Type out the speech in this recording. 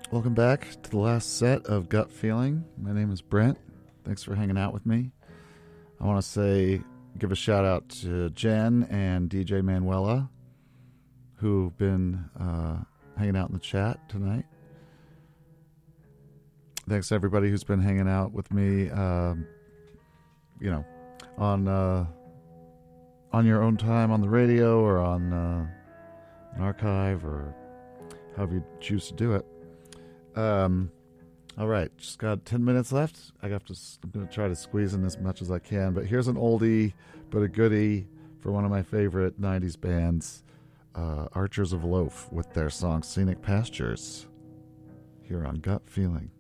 Welcome back to the last set of Gut Feeling. My name is Brent. Thanks for hanging out with me. I want to give a shout out to Jen and DJ Manuela, who've been hanging out in the chat tonight. Thanks to everybody who's been hanging out with me, on your own time on the radio or on an archive or however you choose to do it. All right, just got 10 minutes left. I'm going to try to squeeze in as much as I can, but here's an oldie but a goodie for one of my favorite 90s bands, Archers of Loaf, with their song Scenic Pastures, here on Gut Feeling.